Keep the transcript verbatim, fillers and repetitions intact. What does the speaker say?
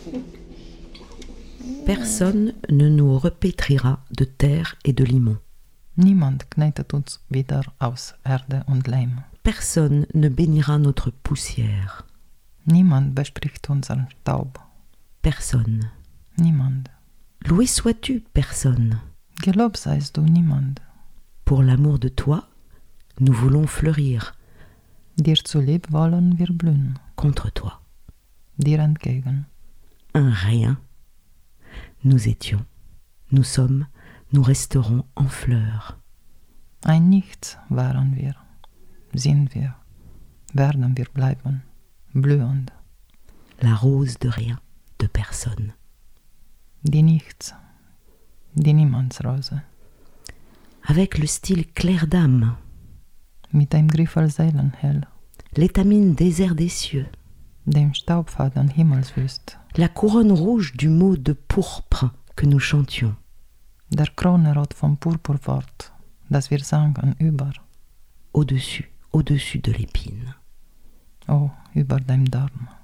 Personne ne nous repétrira de terre et de limon. Niemand knetet uns wieder aus Erde und Leim. Personne ne bénira notre poussière. Niemand bespricht unseren Staub. Personne. Niemand. Loué sois-tu, personne. Gelobt seist du, niemand. Pour l'amour de toi, nous voulons fleurir. Dir zulieb wollen wir blühen. Contre toi. Dir entgegen. Un rien. Nous étions, nous sommes, nous resterons en fleurs. Ein Nichts waren wir, sind wir, werden wir bleiben, blühend. La rose de rien, de personne. Die Nichts, die Niemandsrose. Avec le style clair d'âme. Mit dem Griffel Seelenhell. L'étamine désert des cieux. Dem Staubfaden Himmelswüst. La couronne rouge du mot de pourpre que nous chantions. Der Kronerot vom Purpurwort, das wir sangen über. Au-dessus, au-dessus de l'épine. Oh, über dem Dorn.